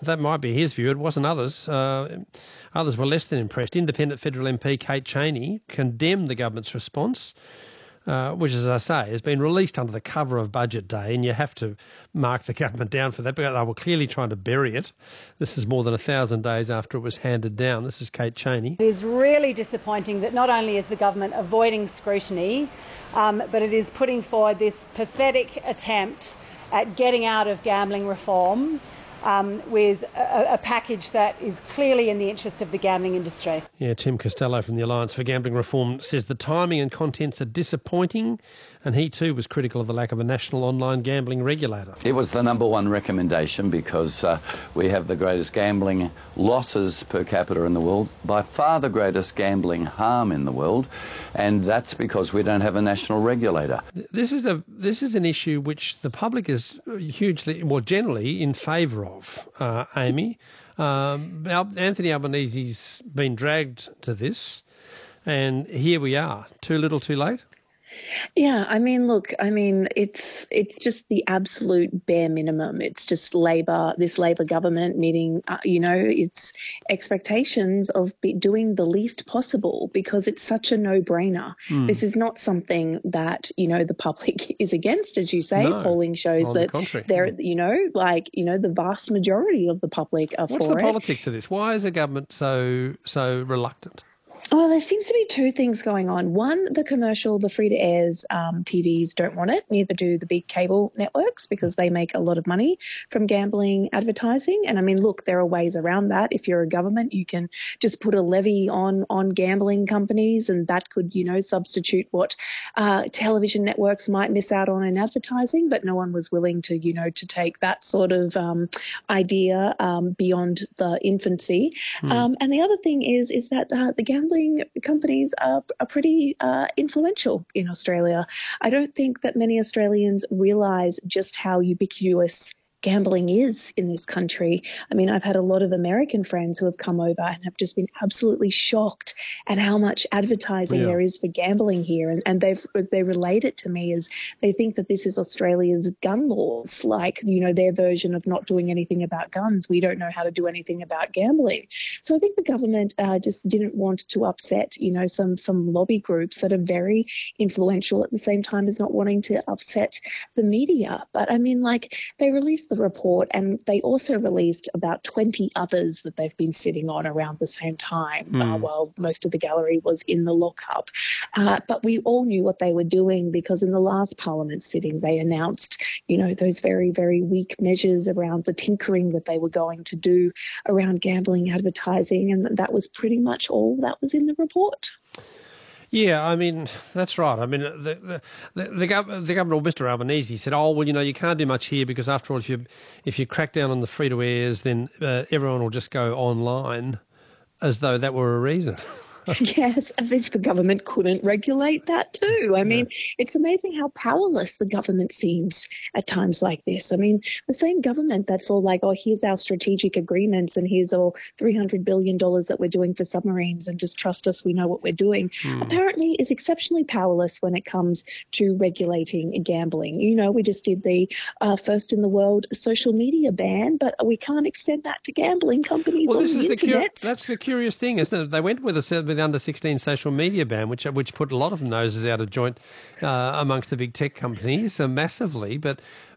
that might be his view. It wasn't others. Others were less than impressed. Independent federal MP Kate Chaney condemned the government's response, which, as I say, has been released under the cover of Budget Day, and you have to mark the government down for that, because they were clearly trying to bury it. This is more than 1,000 days after it was handed down. This is Kate Chaney. It is really disappointing that not only is the government avoiding scrutiny, but it is putting forward this pathetic attempt at getting out of gambling reform with a package that is clearly in the interests of the gambling industry. Yeah, Tim Costello from the Alliance for Gambling Reform says the timing and contents are disappointing, and he too was critical of the lack of a national online gambling regulator. It was the number one recommendation because we have the greatest gambling losses per capita in the world, by far the greatest gambling harm in the world, and that's because we don't have a national regulator. This is an issue which the public is hugely, well, generally in favour of, Amy. Anthony Albanese's been dragged to this, and here we are. Too little, too late? Yeah, I mean, look, it's just the absolute bare minimum. It's just this Labor government meeting, its expectations of doing the least possible, because it's such a no-brainer. This is not something that, the public is against, as you say. No, polling shows that they're, the vast majority of the public are for it. What's the politics of this? Why is the government so reluctant? Well, there seems to be two things going on. One, the free-to-airs TVs don't want it, neither do the big cable networks, because they make a lot of money from gambling advertising. And, look, there are ways around that. If you're a government, you can just put a levy on gambling companies, and that could, substitute what television networks might miss out on in advertising. But no one was willing to, to take that sort of idea beyond the infancy. And the other thing is that the gambling companies are pretty influential in Australia. I don't think that many Australians realise just how ubiquitous gambling is in this country. I've had a lot of American friends who have come over and have just been absolutely shocked at how much advertising there is for gambling here. And they relate it to me as they think that this is Australia's gun laws, like, their version of not doing anything about guns. We don't know how to do anything about gambling. So I think the government just didn't want to upset, some lobby groups that are very influential, at the same time as not wanting to upset the media. But they released the report, and they also released about 20 others that they've been sitting on around the same time while most of the gallery was in the lockup. But we all knew what they were doing, because in the last Parliament sitting they announced, those very, very weak measures around the tinkering that they were going to do around gambling advertising, and that was pretty much all that was in the report. Yeah, that's right. The governor, or Mr Albanese, said, you can't do much here, because after all, if you crack down on the free-to-airs, then everyone will just go online, as though that were a reason. Yes, as if the government couldn't regulate that too. It's amazing how powerless the government seems at times like this. The same government that's all like, oh, here's our strategic agreements, and here's all $300 billion that we're doing for submarines, and just trust us, we know what we're doing, apparently is exceptionally powerless when it comes to regulating gambling. We just did the first in the world social media ban, but we can't extend that to gambling companies on the internet. That's the curious thing, isn't it? They went with the under-16 social media ban, which put a lot of noses out of joint amongst the big tech companies massively, but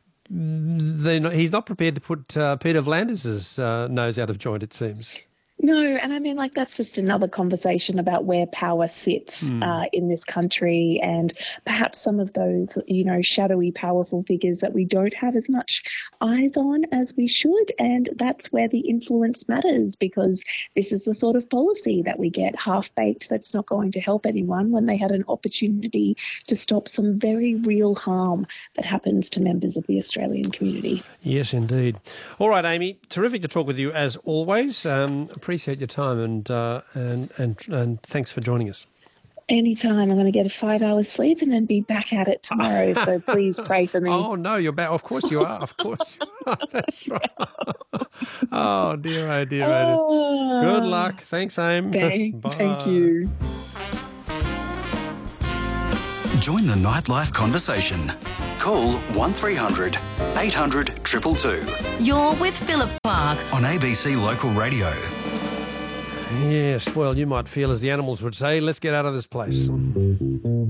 he's not prepared to put Peter V'landers' nose out of joint, it seems. No, and that's just another conversation about where power sits in this country, and perhaps some of those, shadowy, powerful figures that we don't have as much eyes on as we should. And that's where the influence matters, because this is the sort of policy that we get half-baked that's not going to help anyone, when they had an opportunity to stop some very real harm that happens to members of the Australian community. Yes, indeed. All right, Amy, terrific to talk with you as always. Appreciate your time, and thanks for joining us. Anytime. I'm going to get a 5 hours sleep and then be back at it tomorrow. So please pray for me. Oh, no, you're back. Of course you are. Of course you are. That's right. Oh, dear, oh, dear, oh, dear. Good luck. Thanks, Aim. Okay. Bye. Thank you. Join the nightlife conversation. Call 1300 800 222 You're with Philip Clark. on ABC Local Radio. Yes, well, you might feel, as the animals would say, let's get out of this place.